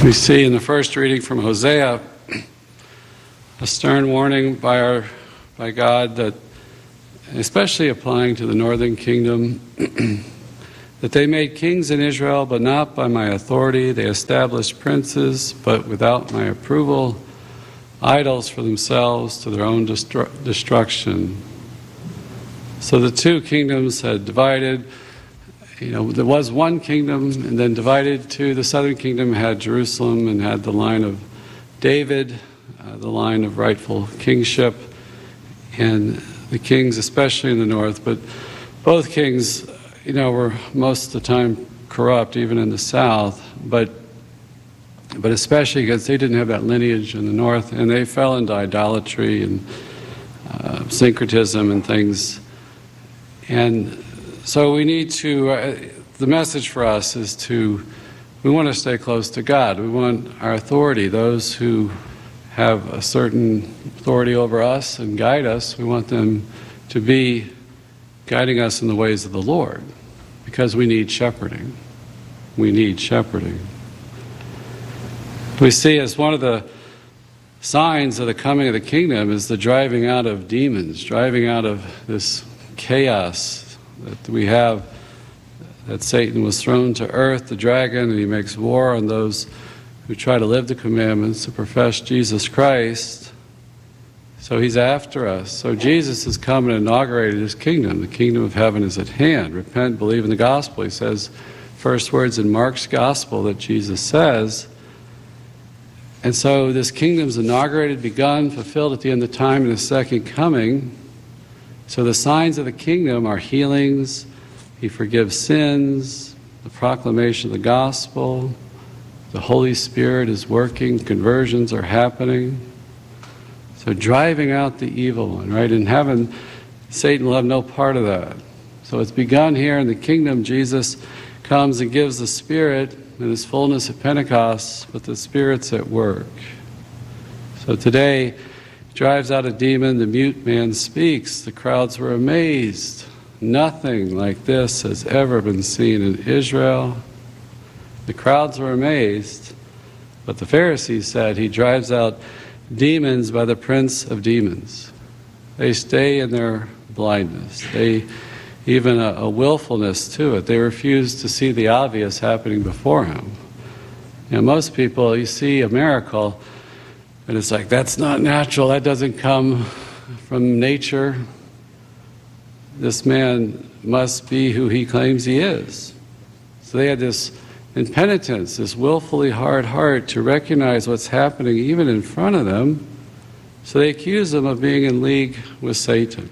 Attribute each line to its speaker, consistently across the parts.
Speaker 1: We see in the first reading from Hosea a stern warning by God, that, especially applying to the northern kingdom, that they made kings in Israel, but not by my authority. They established princes, but without my approval, idols for themselves to their own destruction. So the two kingdoms had divided. There was one kingdom and then divided two. The southern kingdom had Jerusalem and had the line of David, the line of rightful kingship, and the kings, especially in the north. But both kings, were most of the time corrupt, even in the south, but especially because they didn't have that lineage in the north, and they fell into idolatry and syncretism and things. And so we need to, the message for us is we want to stay close to God. We want our authority, those who have a certain authority over us and guide us, we want them to be guiding us in the ways of the Lord, because we need shepherding. We need shepherding. We see as one of the signs of the coming of the kingdom is the driving out of demons, driving out of this chaos that we have, that Satan was thrown to earth, the dragon, and he makes war on those who try to live the commandments, to profess Jesus Christ. So he's after us. So Jesus has come and inaugurated his kingdom. The kingdom of heaven is at hand. Repent, believe in the gospel. He says, first words in Mark's gospel that Jesus says. And so this kingdom's inaugurated, begun, fulfilled at the end of time in his second coming. So the signs of the kingdom are healings, he forgives sins, the proclamation of the gospel, the Holy Spirit is working, conversions are happening. So driving out the evil one, right? In heaven, Satan will have no part of that. So it's begun here in the kingdom. Jesus comes and gives the Spirit in his fullness at Pentecost, but the Spirit's at work. So today, drives out a demon, the mute man speaks. The crowds were amazed. Nothing like this has ever been seen in Israel. The crowds were amazed, but the Pharisees said he drives out demons by the prince of demons. They stay in their blindness. They even a willfulness to it. They refuse to see the obvious happening before him. Most people, you see a miracle, and it's like, that's not natural, that doesn't come from nature. This man must be who he claims he is. So they had this impenitence, this willfully hard heart to recognize what's happening even in front of them. So they accuse him of being in league with Satan.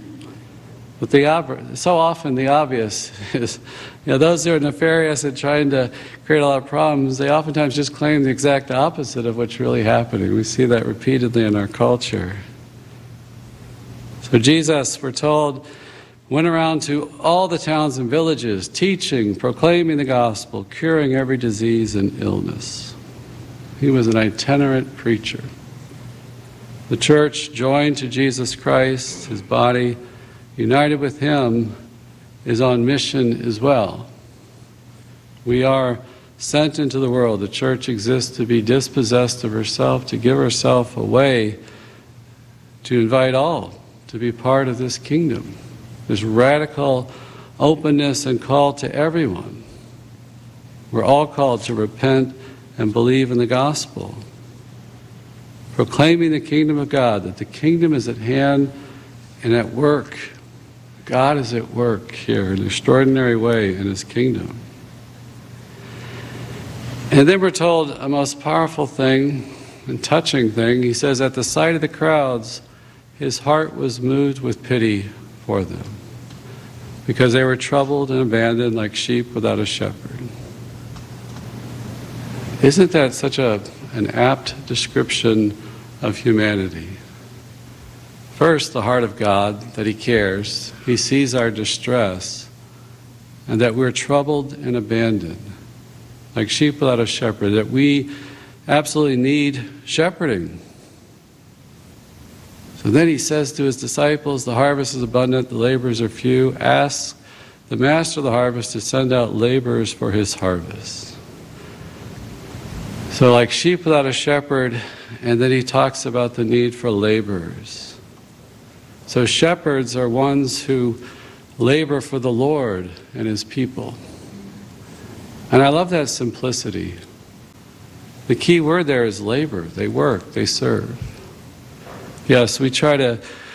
Speaker 1: But so often the obvious is, those who are nefarious and trying to create a lot of problems, they oftentimes just claim the exact opposite of what's really happening. We see that repeatedly in our culture. So Jesus, we're told, went around to all the towns and villages, teaching, proclaiming the gospel, curing every disease and illness. He was an itinerant preacher. The church, joined to Jesus Christ, his body, united with him, is on mission as well. We are sent into the world. The church exists to be dispossessed of herself, to give herself away, to invite all to be part of this kingdom. This radical openness and call to everyone. We're all called to repent and believe in the gospel. Proclaiming the kingdom of God, that the kingdom is at hand and at work. God is at work here in an extraordinary way in his kingdom. And then we're told a most powerful thing and touching thing. He says, at the sight of the crowds, his heart was moved with pity for them, because they were troubled and abandoned like sheep without a shepherd. Isn't that such an apt description of humanity? First, the heart of God, that he cares. He sees our distress, and that we're troubled and abandoned, like sheep without a shepherd, that we absolutely need shepherding. So then he says to his disciples, the harvest is abundant, the laborers are few. Ask the master of the harvest to send out laborers for his harvest. So like sheep without a shepherd, and then he talks about the need for laborers. So shepherds are ones who labor for the Lord and His people. And I love that simplicity. The key word there is labor. They work, they serve. Yes, we try to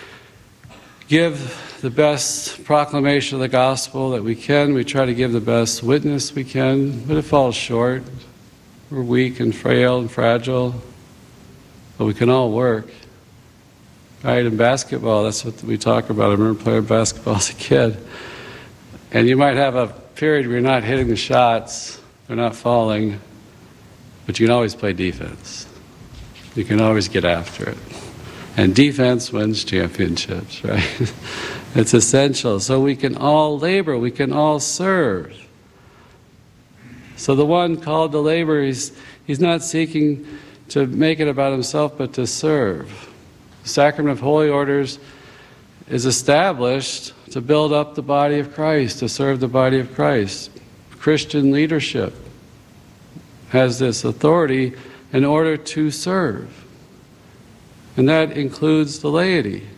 Speaker 1: give the best proclamation of the gospel that we can. We try to give the best witness we can, but it falls short. We're weak and frail and fragile, but we can all work. Right, in basketball, that's what we talk about. I remember playing basketball as a kid. And you might have a period where you're not hitting the shots, they're not falling, but you can always play defense. You can always get after it. And defense wins championships, right? It's essential. So we can all labor, we can all serve. So the one called to labor, he's not seeking to make it about himself, but to serve. The Sacrament of Holy Orders is established to build up the body of Christ, to serve the body of Christ. Christian leadership has this authority in order to serve. And that includes the laity.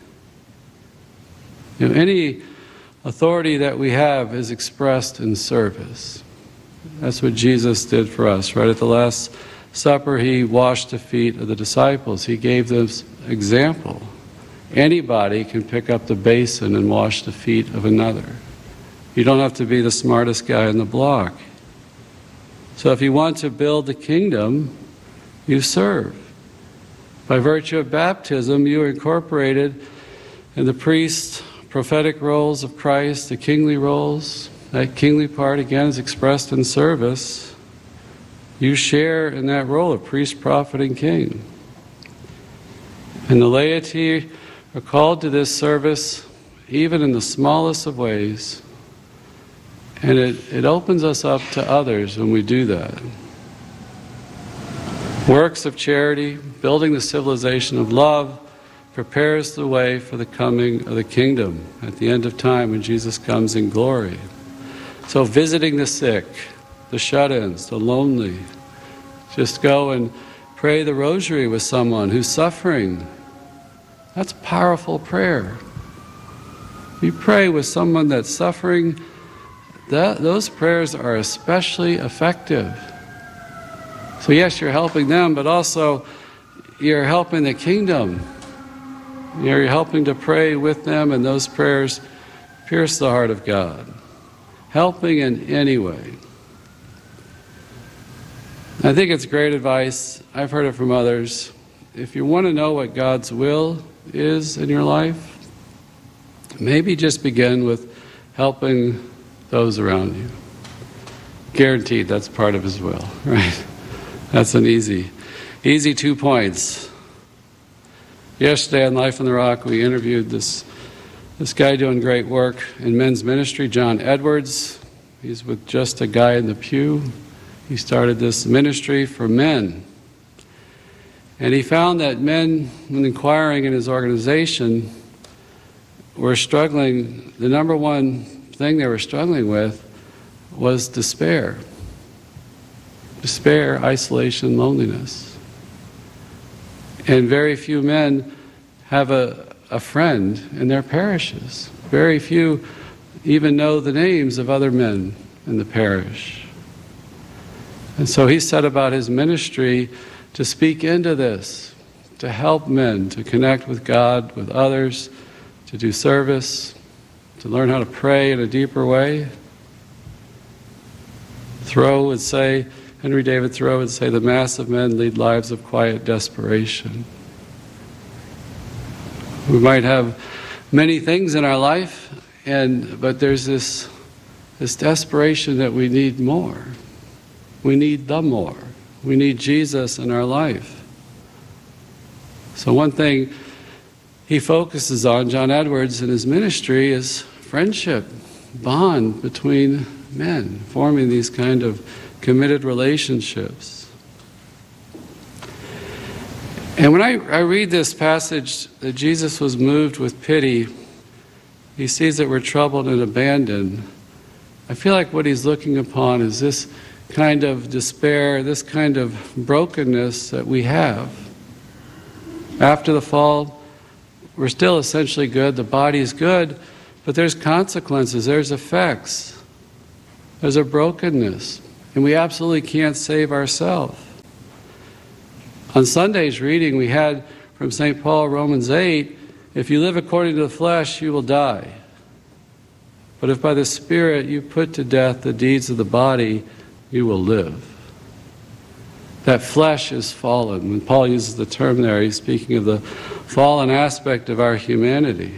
Speaker 1: Any authority that we have is expressed in service. That's what Jesus did for us, right? At the Last Supper, He washed the feet of the disciples. He gave this example. Anybody can pick up the basin and wash the feet of another. You don't have to be the smartest guy on the block. So if you want to build the kingdom, you serve. By virtue of baptism, you are incorporated in the priest's prophetic roles of Christ, the kingly roles. That kingly part, again, is expressed in service. You share in that role of priest, prophet, and king. And the laity are called to this service, even in the smallest of ways. And it opens us up to others when we do that. Works of charity, building the civilization of love, prepares the way for the coming of the kingdom at the end of time when Jesus comes in glory. So visiting the sick, the shut-ins, the lonely, just go and pray the rosary with someone who's suffering. That's powerful prayer. You pray with someone that's suffering, those prayers are especially effective. So yes, you're helping them, but also you're helping the kingdom. You're helping to pray with them, and those prayers pierce the heart of God. Helping in any way. I think it's great advice. I've heard it from others. If you want to know what God's will is in your life, maybe just begin with helping those around you. Guaranteed that's part of His will, right? That's an easy 2 points. Yesterday on Life on the Rock, we interviewed this guy doing great work in men's ministry, John Edwards. He's with Just a Guy in the Pew. He started this ministry for men. And he found that men, when inquiring in his organization, were struggling. The number one thing they were struggling with was despair. Despair, isolation, loneliness. And very few men have a friend in their parishes. Very few even know the names of other men in the parish. And so he set about his ministry to speak into this, to help men to connect with God, with others, to do service, to learn how to pray in a deeper way. Henry David Thoreau would say, the mass of men lead lives of quiet desperation. We might have many things in our life, but there's this desperation that we need more. We need the more. We need Jesus in our life. So one thing he focuses on, John Edwards, in his ministry is friendship, bond between men, forming these kind of committed relationships. And when I read this passage that Jesus was moved with pity, He sees that we're troubled and abandoned. I feel like what He's looking upon is this kind of despair, this kind of brokenness that we have. After the fall, we're still essentially good, the body is good, but there's consequences, there's effects, there's a brokenness, and we absolutely can't save ourselves. On Sunday's reading we had from St. Paul, Romans 8, if you live according to the flesh, you will die. But if by the Spirit you put to death the deeds of the body, you will live. That flesh is fallen. When Paul uses the term there, he's speaking of the fallen aspect of our humanity.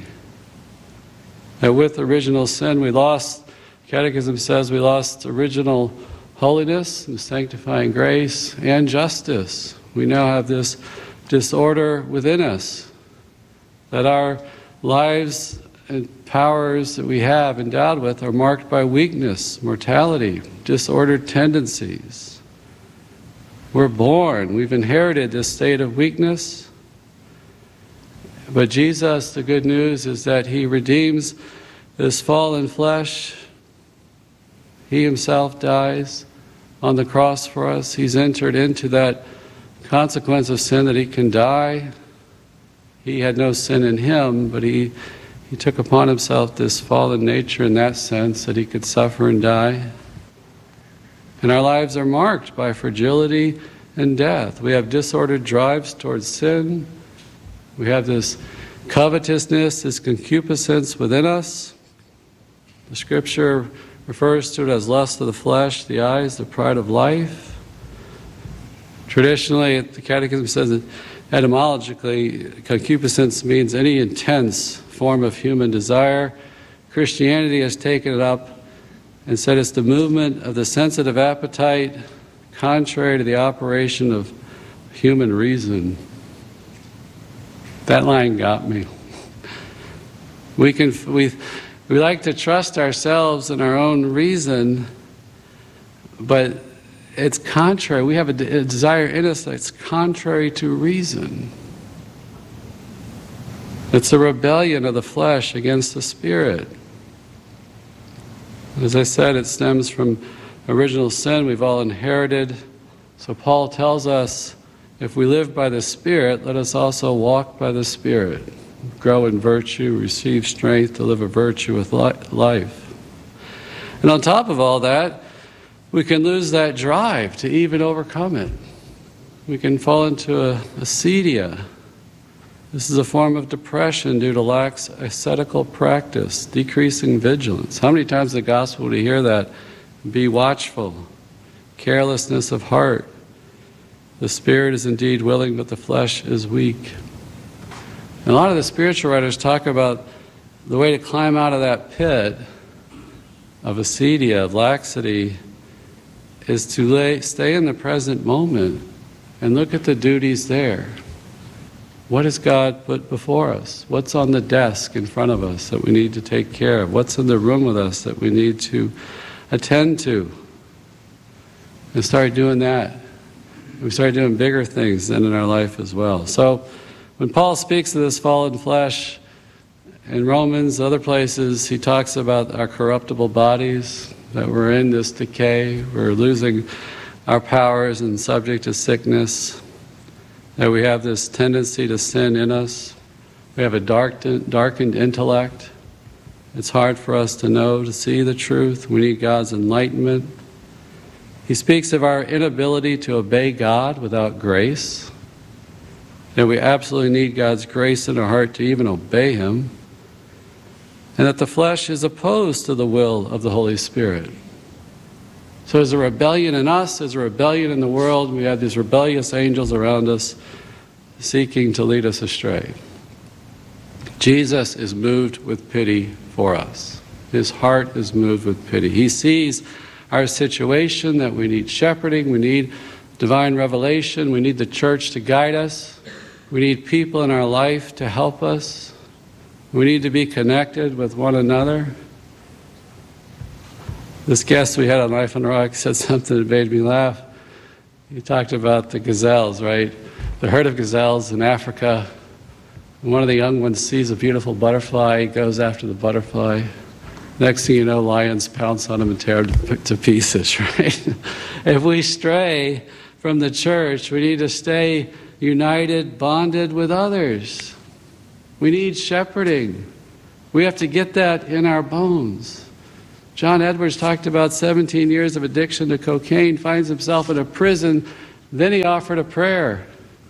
Speaker 1: That with original sin we lost, Catechism says we lost original holiness and sanctifying grace and justice. We now have this disorder within us, that our lives and powers that we have endowed with are marked by weakness, mortality, disordered tendencies. We're born, we've inherited this state of weakness, but Jesus, the good news is that He redeems this fallen flesh. He Himself dies on the cross for us. He's entered into that consequence of sin that He can die. He had no sin in Him, but He took upon Himself this fallen nature in that sense, that He could suffer and die. And our lives are marked by fragility and death. We have disordered drives towards sin. We have this covetousness, this concupiscence within us. The Scripture refers to it as lust of the flesh, the eyes, the pride of life. Traditionally, the Catechism says that etymologically, concupiscence means any intense form of human desire. Christianity has taken it up and said it's the movement of the sensitive appetite contrary to the operation of human reason. That line got me. We like to trust ourselves and our own reason, but it's contrary. We have a desire in us that's contrary to reason. It's a rebellion of the flesh against the Spirit. As I said, it stems from original sin we've all inherited. So Paul tells us, if we live by the Spirit, let us also walk by the Spirit. Grow in virtue, receive strength to live a virtuous life. And on top of all that, we can lose that drive to even overcome it. We can fall into a acedia. This is a form of depression due to lax ascetical practice, decreasing vigilance. How many times in the Gospel do we hear that? Be watchful, carelessness of heart. The spirit is indeed willing, but the flesh is weak. And a lot of the spiritual writers talk about the way to climb out of that pit of acedia, of laxity, is to stay in the present moment and look at the duties there. What has God put before us? What's on the desk in front of us that we need to take care of? What's in the room with us that we need to attend to? And start doing that. We start doing bigger things then in our life as well. So when Paul speaks of this fallen flesh in Romans, other places, he talks about our corruptible bodies, that we're in this decay, we're losing our powers and subject to sickness, that we have this tendency to sin in us. We have a darkened intellect. It's hard for us to know, to see the truth. We need God's enlightenment. He speaks of our inability to obey God without grace, that we absolutely need God's grace in our heart to even obey Him, and that the flesh is opposed to the will of the Holy Spirit. So there's a rebellion in us, there's a rebellion in the world. We have these rebellious angels around us seeking to lead us astray. Jesus is moved with pity for us. His heart is moved with pity. He sees our situation, that we need shepherding, we need divine revelation, we need the church to guide us, we need people in our life to help us, we need to be connected with one another. This guest we had on Life on the Rock said something that made me laugh. He talked about the gazelles, right? The herd of gazelles in Africa. One of the young ones sees a beautiful butterfly, he goes after the butterfly. Next thing you know, lions pounce on them and tear them to pieces, right? If we stray from the church, we need to stay united, bonded with others. We need shepherding. We have to get that in our bones. John Edwards talked about 17 years of addiction to cocaine, finds himself in a prison, then he offered a prayer.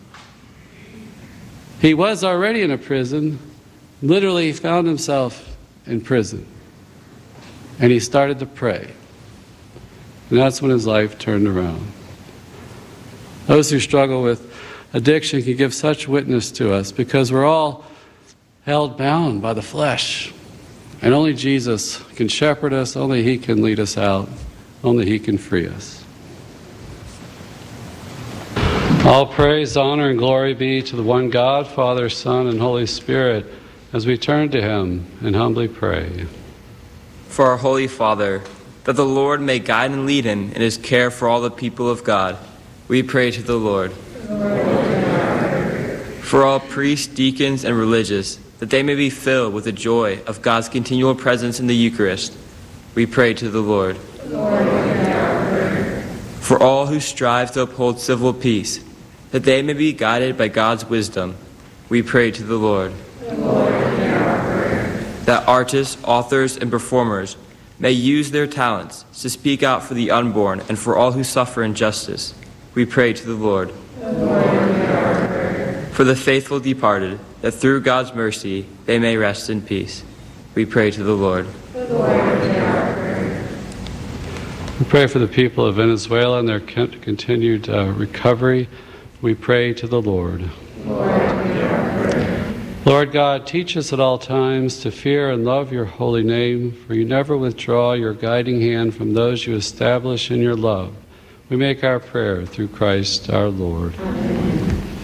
Speaker 1: He was already in a prison, literally found himself in prison. And he started to pray. And that's when his life turned around. Those who struggle with addiction can give such witness to us because we're all held bound by the flesh. And only Jesus can shepherd us, only He can lead us out, only He can free us. All praise, honor, and glory be to the one God, Father, Son, and Holy Spirit, as we turn to Him and humbly pray.
Speaker 2: For our Holy Father, that the Lord may guide and lead him in his care for all the people of God, we pray to the Lord. For all priests, deacons, and religious, that they may be filled with the joy of God's continual presence in the Eucharist, we pray to the Lord. For all who strive to uphold civil peace, that they may be guided by God's wisdom, we pray to the Lord. That artists, authors, and performers may use their talents to speak out for the unborn and for all who suffer injustice, we pray to the Lord. For the faithful departed, that through God's mercy they may rest in peace, we pray to the Lord.
Speaker 1: We pray for the people of Venezuela and their continued recovery. We pray to the Lord. Lord God, teach us at all times to fear and love your holy name, for you never withdraw your guiding hand from those you establish in your love. We make our prayer through Christ our Lord. Amen.